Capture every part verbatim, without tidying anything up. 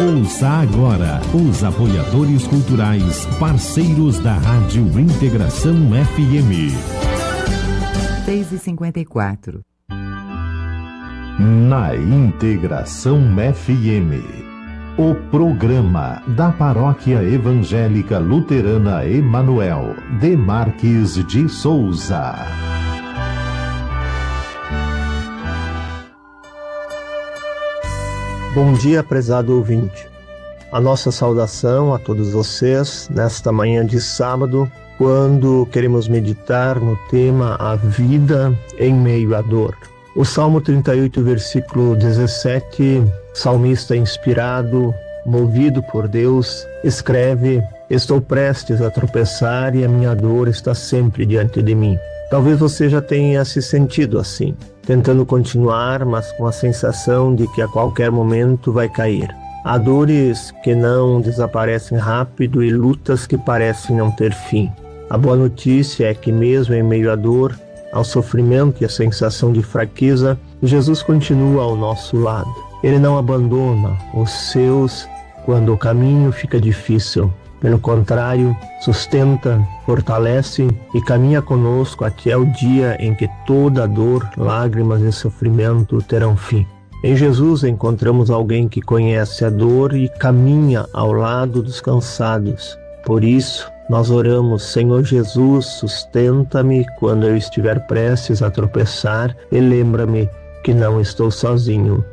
Ouça agora os apoiadores culturais, parceiros da Rádio Integração F M. seis e cinquenta e quatro. Na Integração F M, o programa da Paróquia Evangélica Luterana Emanuel de Marques de Souza. Bom dia, prezado ouvinte. A nossa saudação a todos vocês nesta manhã de sábado, quando queremos meditar no tema A Vida em Meio à Dor. O Salmo trinta e oito, versículo dezessete, salmista inspirado, movido por Deus, escreve: estou prestes a tropeçar e a minha dor está sempre diante de mim. Talvez você já tenha se sentido assim, tentando continuar, mas com a sensação de que a qualquer momento vai cair. Há dores que não desaparecem rápido e lutas que parecem não ter fim. A boa notícia é que mesmo em meio à dor, ao sofrimento e à sensação de fraqueza, Jesus continua ao nosso lado. Ele não abandona os seus quando o caminho fica difícil. Pelo contrário, sustenta, fortalece e caminha conosco até o dia em que toda dor, lágrimas e sofrimento terão fim. Em Jesus encontramos alguém que conhece a dor e caminha ao lado dos cansados. Por isso, nós oramos: Senhor Jesus, sustenta-me quando eu estiver prestes a tropeçar e lembra-me que não estou sozinho.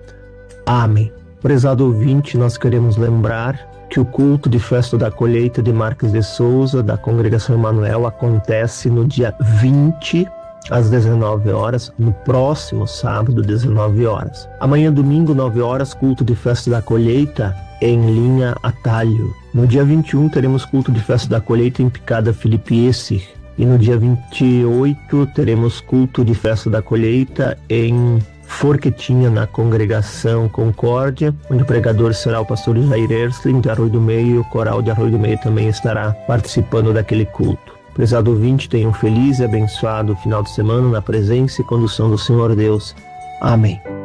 Amém. Prezado ouvinte, nós queremos lembrar que o culto de festa da colheita de Marques de Souza, da Congregação Emanuel, acontece no dia vinte, às dezenove horas, no próximo sábado, dezenove horas. Amanhã, domingo, nove horas, culto de festa da colheita em linha Atalho. No dia vinte e um, teremos culto de festa da colheita em Picada Filipiense. E no dia vinte e oito, teremos culto de festa da colheita em Forquetinha, na Congregação Concórdia, onde o pregador será o pastor Jair Erskling, de Arroio do Meio, e o coral de Arroio do Meio também estará participando daquele culto. Prezado ouvinte, tenha um feliz e abençoado final de semana na presença e condução do Senhor Deus. Amém.